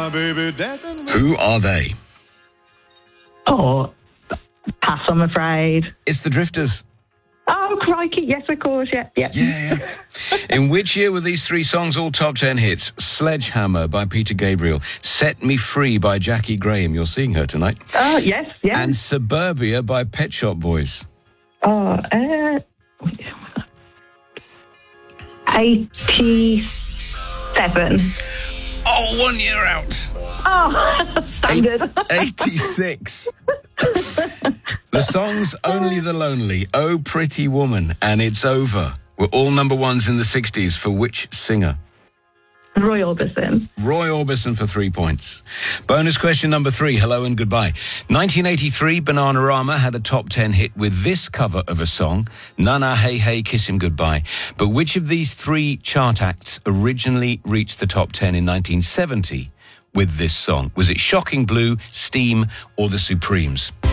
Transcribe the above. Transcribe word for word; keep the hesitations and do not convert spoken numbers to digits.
baby dancing. Who are they? Oh, pass, I'm afraid. It's the Drifters. Oh, crikey. Yes, of course. Yeah, yeah. Yeah, yeah. In which year were these three songs all top ten hits? Sledgehammer by Peter Gabriel, Set Me Free by Jackie Graham, you're seeing her tonight, Oh, yes, yes. and Suburbia by Pet Shop Boys. Oh, uh, eighty-seven. Oh, one year out. Oh, standard. eighty-six. The songs Only the Lonely, Oh Pretty Woman, and It's Over were all number ones in the sixties for which singer? Roy Orbison. Roy Orbison for three points. Bonus question number three, hello and goodbye. nineteen eighty-three, Bananarama had a top ten hit with this cover of a song, Nana Hey Hey Kiss Him Goodbye. But which of these three chart acts originally reached the top ten in nineteen seventy with this song? Was it Shocking Blue, Steam, or The Supremes?